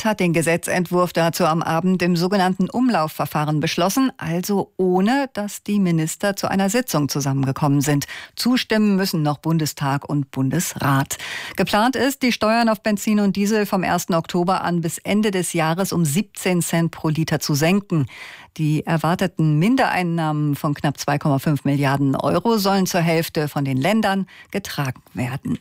hat den Gesetzentwurf dazu am Abend im sogenannten Umlaufverfahren beschlossen, also ohne, dass die Minister zu einer Sitzung zusammengekommen sind. Zustimmen müssen noch Bundestag und Bundesrat. Geplant ist, die Steuern auf Benzin und Diesel vom 1. Oktober an bis Ende des Jahres um 17 Cent pro Liter zu senken. Die erwarteten Mindereinnahmen von knapp 2,5 Milliarden Euro sollen zur Hälfte von den Ländern getragen werden.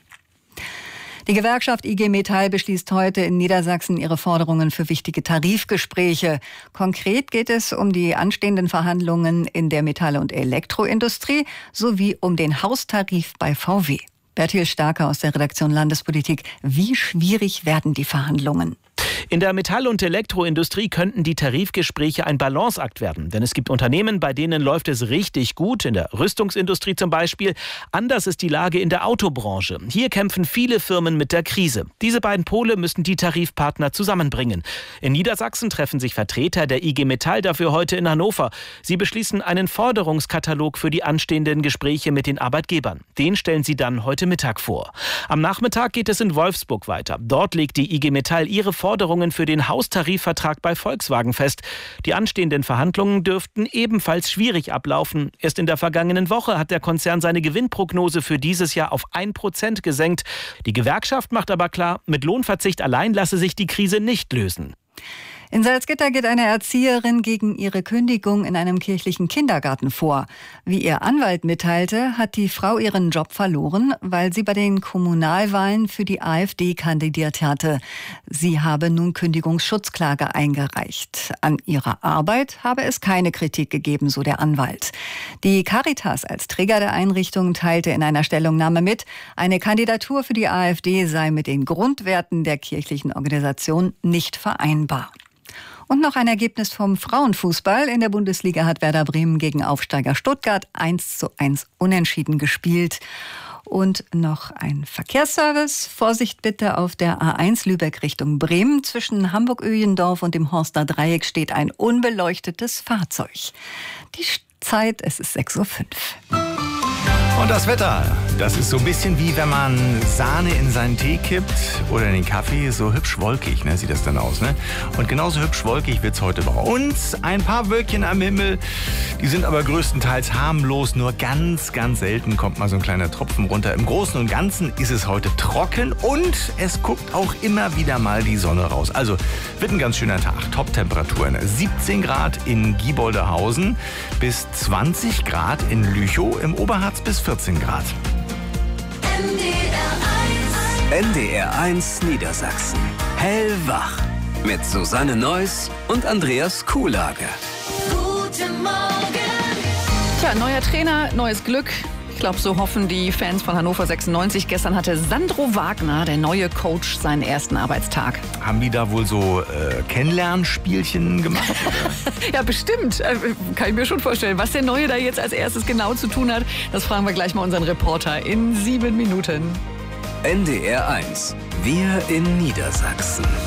Die Gewerkschaft IG Metall beschließt heute in Niedersachsen ihre Forderungen für wichtige Tarifgespräche. Konkret geht es um die anstehenden Verhandlungen in der Metall- und Elektroindustrie sowie um den Haustarif bei VW. Bertil Starker aus der Redaktion Landespolitik. Wie schwierig werden die Verhandlungen? In der Metall- und Elektroindustrie könnten die Tarifgespräche ein Balanceakt werden. Denn es gibt Unternehmen, bei denen läuft es richtig gut, in der Rüstungsindustrie zum Beispiel. Anders ist die Lage in der Autobranche. Hier kämpfen viele Firmen mit der Krise. Diese beiden Pole müssen die Tarifpartner zusammenbringen. In Niedersachsen treffen sich Vertreter der IG Metall dafür heute in Hannover. Sie beschließen einen Forderungskatalog für die anstehenden Gespräche mit den Arbeitgebern. Den stellen sie dann heute Mittag vor. Am Nachmittag geht es in Wolfsburg weiter. Dort legt die IG Metall ihre Forderungen für den Haustarifvertrag bei Volkswagen fest. Die anstehenden Verhandlungen dürften ebenfalls schwierig ablaufen. Erst in der vergangenen Woche hat der Konzern seine Gewinnprognose für dieses Jahr auf 1% gesenkt. Die Gewerkschaft macht aber klar, mit Lohnverzicht allein lasse sich die Krise nicht lösen. In Salzgitter geht eine Erzieherin gegen ihre Kündigung in einem kirchlichen Kindergarten vor. Wie ihr Anwalt mitteilte, hat die Frau ihren Job verloren, weil sie bei den Kommunalwahlen für die AfD kandidiert hatte. Sie habe nun Kündigungsschutzklage eingereicht. An ihrer Arbeit habe es keine Kritik gegeben, so der Anwalt. Die Caritas als Träger der Einrichtung teilte in einer Stellungnahme mit, eine Kandidatur für die AfD sei mit den Grundwerten der kirchlichen Organisation nicht vereinbar. Und noch ein Ergebnis vom Frauenfußball. In der Bundesliga hat Werder Bremen gegen Aufsteiger Stuttgart 1:1 unentschieden gespielt. Und noch ein Verkehrsservice. Vorsicht bitte auf der A1 Lübeck Richtung Bremen. Zwischen Hamburg-Öhlendorf und dem Horster Dreieck steht ein unbeleuchtetes Fahrzeug. Die Zeit, es ist 6:05 Uhr. Und das Wetter, das ist so ein bisschen wie wenn man Sahne in seinen Tee kippt oder in den Kaffee, so hübsch wolkig, ne, sieht das dann aus, ne? Und genauso hübsch wolkig wird's heute bei uns. Ein paar Wölkchen am Himmel, die sind aber größtenteils harmlos, nur ganz, ganz selten kommt mal so ein kleiner Tropfen runter. Im Großen und Ganzen ist es heute trocken und es guckt auch immer wieder mal die Sonne raus. Also wird ein ganz schöner Tag. Top-Temperaturen, 17 Grad in Gieboldehausen bis 20 Grad in Lüchow, im Oberharz bis 14 Grad. NDR1 Niedersachsen. Hellwach. Mit Susanne Neuss und Andreas Kuhlage. Guten Morgen. Tja, neuer Trainer, neues Glück. Ich glaube, so hoffen die Fans von Hannover 96. Gestern hatte Sandro Wagner, der neue Coach, seinen ersten Arbeitstag. Haben die da wohl so Kennenlernspielchen gemacht? Ja, bestimmt. Kann ich mir schon vorstellen. Was der Neue da jetzt als erstes genau zu tun hat, das fragen wir gleich mal unseren Reporter in 7 Minuten. NDR1. Wir in Niedersachsen.